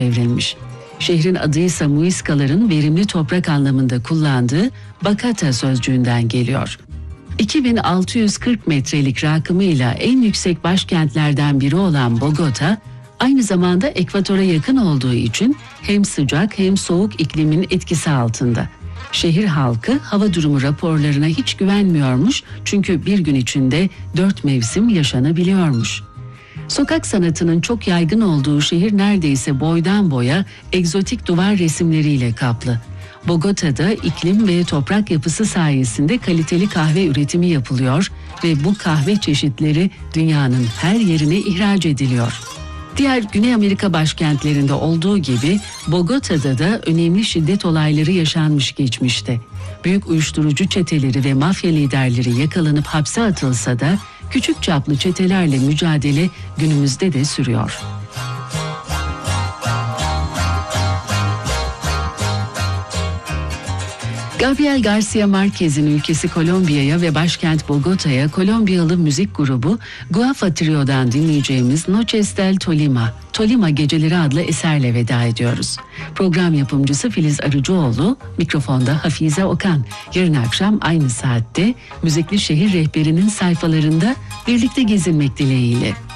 çevrilmiş. Şehrin adı ise Muiscaların verimli toprak anlamında kullandığı Bacata sözcüğünden geliyor. 2640 metrelik rakımıyla en yüksek başkentlerden biri olan Bogota, aynı zamanda ekvatora yakın olduğu için hem sıcak hem soğuk iklimin etkisi altında. Şehir halkı hava durumu raporlarına hiç güvenmiyormuş çünkü bir gün içinde 4 mevsim yaşanabiliyormuş. Sokak sanatının çok yaygın olduğu şehir neredeyse boydan boya egzotik duvar resimleriyle kaplı. Bogota'da iklim ve toprak yapısı sayesinde kaliteli kahve üretimi yapılıyor ve bu kahve çeşitleri dünyanın her yerine ihraç ediliyor. Diğer Güney Amerika başkentlerinde olduğu gibi Bogota'da da önemli şiddet olayları yaşanmış geçmişte. Büyük uyuşturucu çeteleri ve mafya liderleri yakalanıp hapse atılsa da küçük çaplı çetelerle mücadele günümüzde de sürüyor. Gabriel Garcia Marquez'in ülkesi Kolombiya'ya ve başkent Bogota'ya Kolombiyalı müzik grubu Guafa Trio'dan dinleyeceğimiz Noches del Tolima, Tolima Geceleri adlı eserle veda ediyoruz. Program yapımcısı Filiz Arıcıoğlu, mikrofonda Hafize Okan. Yarın akşam aynı saatte Müzikli Şehir Rehberi'nin sayfalarında birlikte gezinmek dileğiyle.